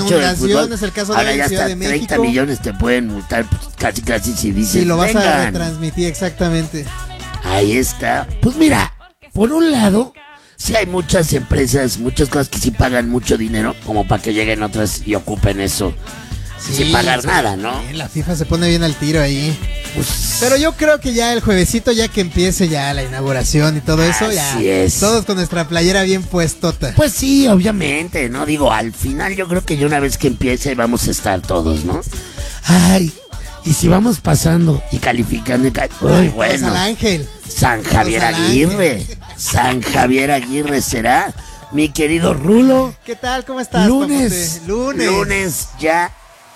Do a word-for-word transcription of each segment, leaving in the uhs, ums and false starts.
mucho del fútbol. Inundaciones, el caso de Ahora la ya Ciudad hasta de treinta México. millones te pueden multar, pues, casi casi si dices, Sí, lo vas vengan. a retransmitir, exactamente. Ahí está. Pues mira, por un lado, sí hay muchas empresas, muchas cosas que sí pagan mucho dinero, como para que lleguen otras y ocupen eso Sí, sin pagar sí, nada, ¿no? sí, la FIFA se pone bien al tiro ahí. Pues, Pero yo creo que ya el juevesito, ya que empiece ya la inauguración y todo eso, ya Así es. todos con nuestra playera bien puestota. pues sí, obviamente, ¿no? Digo, al final yo creo que ya una vez que empiece vamos a estar todos, ¿no? Ay, y si vamos pasando y calificando y cal- Uy, Todos bueno. al Ángel. San Javier Todos al Aguirre. San Javier Aguirre será. Mi querido Rulo. ¿Qué tal? ¿Cómo estás? Lunes. Papote? Lunes. Lunes ya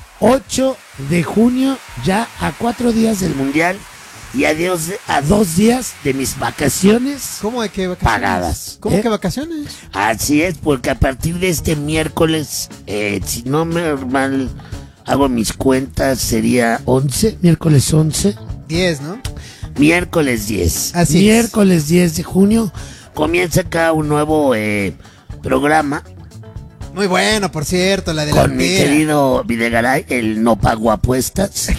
ocho de junio, ya a cuatro días del Mundial y a, Dios, a dos días de mis vacaciones. ¿Cómo de qué vacaciones? Pagadas. ¿Cómo ¿Eh? que vacaciones? Así es, porque a partir de este miércoles, eh, si no me mal hago mis cuentas, sería once, miércoles once. diez, ¿no? Miércoles diez. Así es. Miércoles diez de junio comienza acá un nuevo eh, programa Muy bueno, por cierto, la de con la mi querido Videgaray, el no pago apuestas,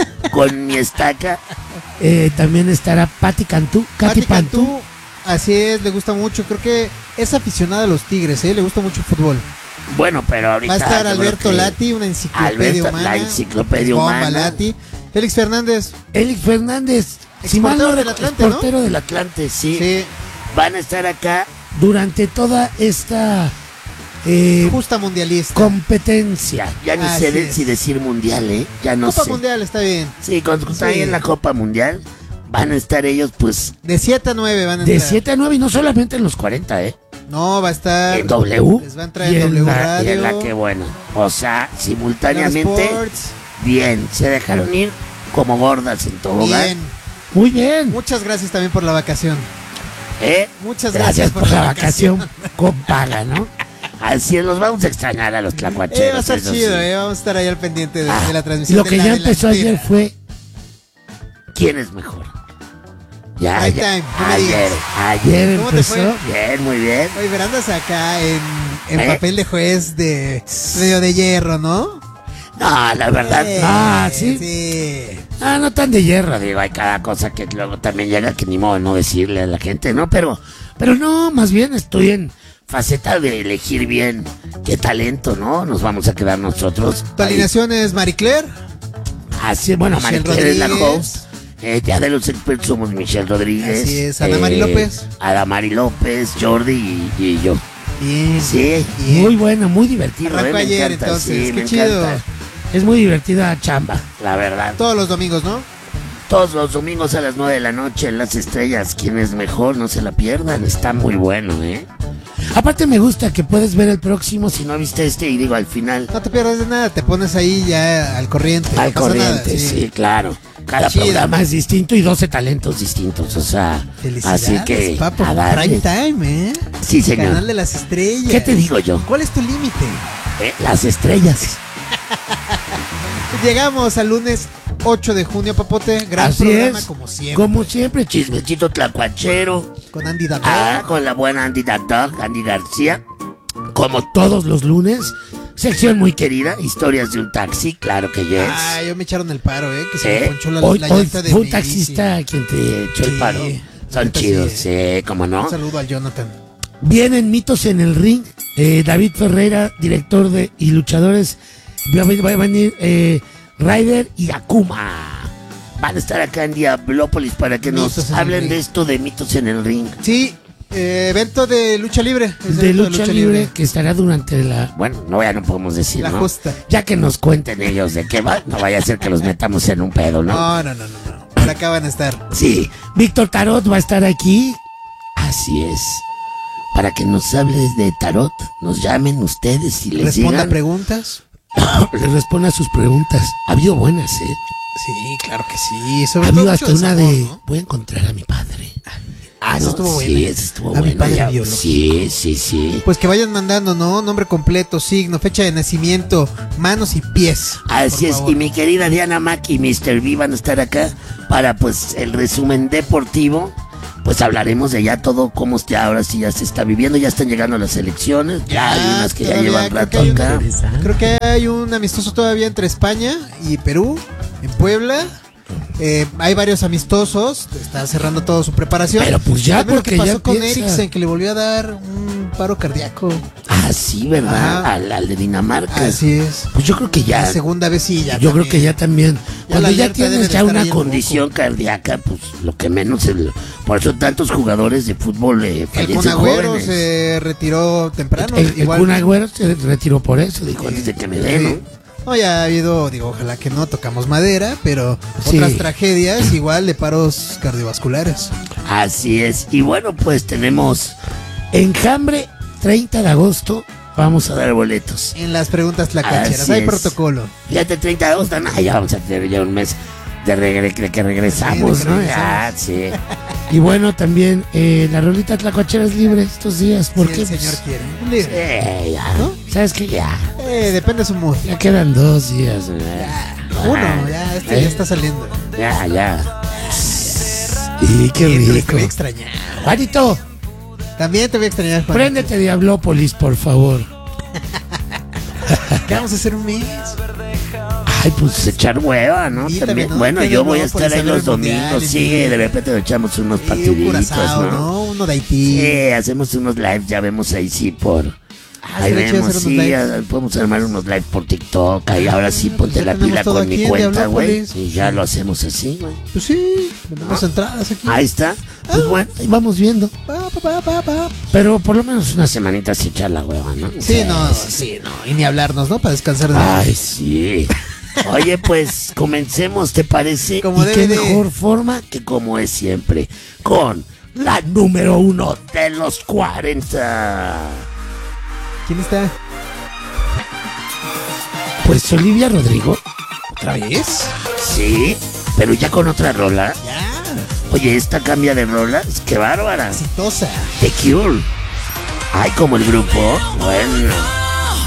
con mi estaca. Eh, también estará Pati Cantú, Katy Pati Pantú. Cantú, así es, le gusta mucho. Creo que es aficionada a los Tigres, ¿eh? Le gusta mucho el fútbol. Bueno, pero ahorita Va a estar yo creo Alberto que Lati, una enciclopedia Alberto, humana. la enciclopedia Bomba humana. Lati. Félix Fernández. Félix Fernández, Exportero del rec- Atlante, ¿no? exportero del Atlante, sí. Sí, Van a estar acá durante toda esta eh, justa mundialista. competencia. Ya ni Así sé de- es. si decir mundial, ¿eh? Ya no Copa sé. Mundial está bien. Sí, cuando está ahí Sí. en la Copa Mundial, van a estar ellos, pues, De siete a nueve van a de entrar. siete a nueve y no solamente en los cuarenta, ¿eh? No, va a estar En W. Les va a entrar y en W la, Radio. y en la que bueno. O sea, simultáneamente, Sports. bien. Se dejaron ir como gordas en tobogán. Bien. Muy bien. Muchas gracias también por la vacación. ¿Eh? Muchas Gracias gracias por la vacación con paga, ¿no? Así es, los vamos a extrañar a los tlacuacheros. Eh, va a estar eso chido, sí. eh. Vamos a estar ahí al pendiente de, Ah, de la transmisión. Lo de que la ya empezó delantera. ayer fue ¿quién es mejor? Ya, Prime ya. time, no me ayer, digas. ayer ¿Cómo te empezó. fue? Bien, muy bien. Oye, pero andas acá en, en ¿Eh? papel de juez de medio de hierro, ¿no? No, la verdad, Eh, ah, sí. Sí. Ah, no tan de hierro, digo, hay cada cosa que luego también llega que ni modo no decirle a la gente, ¿no? Pero, pero no, más bien estoy en faceta de elegir bien qué talento, ¿no? Nos vamos a quedar nosotros. Tu ahí. alineación es Marie Claire. Así, bueno, Michelle María es la Rodríguez. host. Eh, ya de los expertos somos Michelle Rodríguez. Así es, Adamari López. Adamari López, Jordi y, y yo. Bien. Sí, Bien. muy buena, muy divertido. Arrancó eh, me ayer, encanta, entonces, sí, qué me chido. encanta. Es muy divertida chamba, la verdad. Todos los domingos, ¿no? Todos los domingos a las nueve de la noche en Las Estrellas. ¿Quién es mejor? No se la pierdan. Está muy bueno, ¿eh? Aparte me gusta que puedes ver el próximo si no viste este y digo al final. No te pierdas de nada, te pones ahí ya al corriente. Al no pasa nada, corriente, sí. claro. Cada Chido. programa es distinto y doce talentos distintos, o sea. Felicidades, Así que. papo, a darle. prime time, ¿eh? Sí, señor. Canal de las estrellas. ¿Qué te digo yo? ¿Cuál es tu límite? Eh, Las estrellas. Llegamos al lunes ocho de junio, Papote. Gran Así programa, es. como siempre. Como siempre, chismecito tlacuachero. Con Andy Dabó. Ah, con la buena Andy Dog, Andy García. Como todos los lunes. Sección muy querida, historias de un taxi, claro que yes. Ah, yo me echaron el paro, ¿eh? Que se ¿Eh? me ponchó la, Hoy, la hoy llanta de fue un mi taxista quien te echó el Sí, paro. Son neta chidos, sí, eh. sí, cómo bici. no. Un saludo al Jonathan. Vienen mitos en el ring. Eh, David Ferreira, director de y luchadores. Va a venir, va a venir eh, Ryder y Akuma. Van a estar acá en Diablópolis para que Mitos nos en el hablen ring. de esto de mitos en el ring. Sí, eh, evento de lucha libre. Es De evento lucha, libre, que estará durante la... Bueno, no, ya no podemos decir, La ¿no? justa. Ya que nos cuenten ellos de qué va, no vaya a ser que los metamos en un pedo, ¿no? No, no, no, no, no. Por acá van a estar. Sí, Víctor Tarot va a estar aquí. Así es. Para que nos hables de Tarot, nos llamen ustedes y les Responda digan. preguntas. Les responda a sus preguntas. Ha habido buenas, ¿eh? Sí, claro que sí. Ha Sobre todo habido mucho hasta una desamor, de... ¿no? Voy a encontrar a mi padre. Ah, esa estuvo buena. Sí, esa estuvo A mi buena. padre ya. biológico. Sí, sí, sí. Pues que vayan mandando, ¿no? Nombre completo, signo, fecha de nacimiento, manos y pies. Así por es, favor. y mi querida Diana Mac y mister V van a estar acá para pues el resumen deportivo. pues hablaremos de ya todo cómo está, ahora sí ya se está viviendo, ya están llegando las elecciones, ya hay unas que ya todavía llevan creo rato que hay acá. un- Creo que hay un amistoso todavía entre España y Perú, en Puebla. Eh, hay varios amistosos, está cerrando toda su preparación. Pero pues ya, También lo porque que pasó ya con empieza. Eriksen, que le volvió a dar un paro cardíaco. Ah, sí, ¿verdad? Ajá. Al, al de Dinamarca. Así es. Pues yo creo que ya. La segunda vez sí, ya. Yo creo también. que ya también. Cuando la ya alerta debe tienes de ya estar una ahí en condición cardíaca, pues lo que menos. El, por eso tantos jugadores de fútbol eh, El fallecen Kun Agüero jóvenes. se retiró temprano. El, el igual. Kun Agüero se retiró por eso, dijo antes de que me den, ¿no? Sí. No, ya ha habido, digo, ojalá que no tocamos madera, pero Sí. otras tragedias igual de paros cardiovasculares. Así es. Y bueno, pues tenemos Enjambre, treinta de agosto. Vamos a dar boletos. En las preguntas tlacacheras Así hay es. protocolo. Fíjate, treinta de agosto, no, ya vamos a tener ya un mes de, regre de que regresamos, Sí, de que ¿no? regresamos. Ah, sí. Y bueno, también eh, la rolita tlacuachera es libre estos días. ¿Por Si qué? el señor Pues, quiere. Libre. eh, ya, ¿No? ¿Sabes qué? Ya. Eh, depende de su mood. Ya quedan dos días. ¿verdad? Uno, Ah, ya, este ¿eh? ya está saliendo. Ya, ya. Y qué Sí, te rico. voy a extrañar. Juanito, También te voy a extrañar, Juan. préndete Diablópolis, por favor. ¿Qué vamos a hacer un mes? Ay, pues echar hueva, ¿no? Sí, También. también, ¿no? Bueno, Que yo no, voy a por estar ahí saber los el mundial, domingos. el Sí, mundial. de repente nos echamos unos Sí, un partiditos, curazao, ¿no? ¿no? Uno de Haití. Sí, hacemos unos lives, ya vemos ahí sí por... Ah, Ahí estaría chido vemos, hacer sí, unos lives. ah, podemos armar unos lives por TikTok. Ahí ahora sí, pues ponte ya la tenemos pila todo con aquí mi en cuenta, güey. Diablópolis. Y ya lo hacemos así, güey. Pues sí, tenemos entradas aquí. Ahí está. Pues bueno, ahí vamos viendo. Pa, pa, pa, pa, pa. Pero por lo menos una semanita sin echar la hueva, ¿no? Sí, no, sí, no. Y ni hablarnos, ¿no? Para descansar de Ay, sí. Oye, pues comencemos, ¿te parece? Como y qué debe de. mejor forma que como es siempre, con la número uno de los cuarenta. ¿Quién está? Pues Olivia Rodrigo. ¿Otra vez? Sí, pero ya con otra rola. Ya. Oye, esta cambia de rolas, qué bárbara. Exitosa. The Cure. Ay, como el grupo. Bueno.